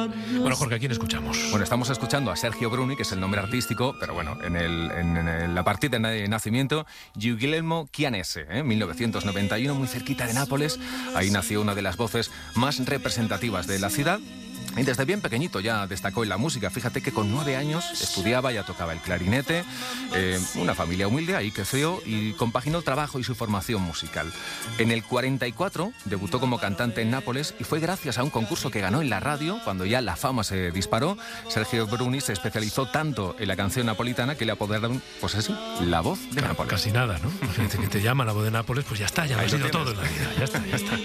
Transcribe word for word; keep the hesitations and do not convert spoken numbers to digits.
Bueno, Jorge, ¿a quién escuchamos? Bueno, estamos escuchando a Sergio Bruni, que es el nombre artístico, pero bueno, en, el, en, en el, la partida de nacimiento, Guglielmo Chianese, en ¿eh? mil novecientos noventa y uno, muy cerquita de Nápoles. Ahí nació una de las voces más representativas de la ciudad. Y desde bien pequeñito ya destacó en la música. Fíjate que con nueve años estudiaba, ya tocaba el clarinete. Eh, una familia humilde, ahí creció y compaginó el trabajo y su formación musical. En el cuarenta y cuatro debutó como cantante en Nápoles y fue gracias a un concurso que ganó en la radio, cuando ya la fama se disparó. Sergio Bruni se especializó tanto en la canción napolitana que le apodaron, pues así, la voz de Claro, Nápoles. casi nada, ¿no? Gente que te llama la voz de Nápoles, pues ya está, ya lo has sido todo en la vida. Ya está, ya está.